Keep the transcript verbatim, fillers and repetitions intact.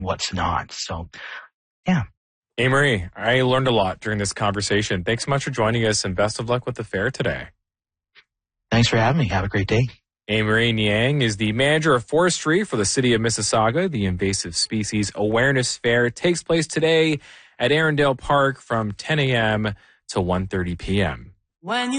what's not. So, yeah. Amory, I learned a lot during this conversation. Thanks so much for joining us, and best of luck with the fair today. Thanks for having me. Have a great day. Amory Niang is the manager of forestry for the city of Mississauga. The Invasive Species Awareness Fair takes place today at Arundel Park from ten a.m. to one thirty p.m. When you